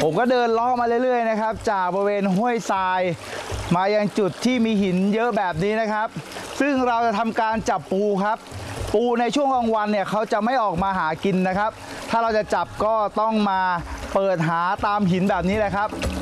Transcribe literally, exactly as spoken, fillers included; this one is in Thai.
ผมก็เดินเลาะมาเรื่อยๆนะครับจากบริเวณห้วยทรายมายังจุดที่มีหินเยอะแบบนี้นะครับซึ่งเราจะทำการจับปูครับปูในช่วงกลางวันเนี่ยเขาจะไม่ออกมาหากินนะครับถ้าเราจะจับก็ต้องมาเปิดหาตามหินแบบนี้แหละครับ